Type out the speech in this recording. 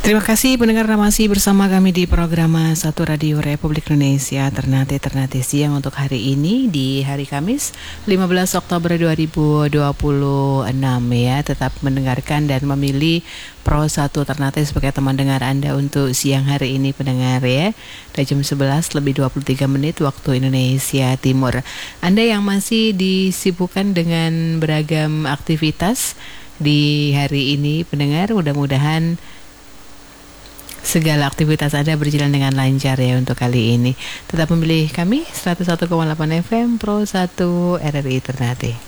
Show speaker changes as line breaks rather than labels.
Terima kasih pendengar, masih bersama kami di program Satu Radio Republik Indonesia Ternate Siang untuk hari ini di hari Kamis 15 Oktober 2026 ya. Tetap mendengarkan dan memilih Pro 1 Ternate sebagai teman dengar Anda untuk siang hari ini pendengar ya. Dari jam 11 lebih 23 menit waktu Indonesia Timur. Anda yang masih disibukkan dengan beragam aktivitas di hari ini pendengar, mudah-mudahan segala aktivitas Anda berjalan dengan lancar ya untuk kali ini. Tetap memilih kami 101,8 FM Pro 1 RRI Ternate.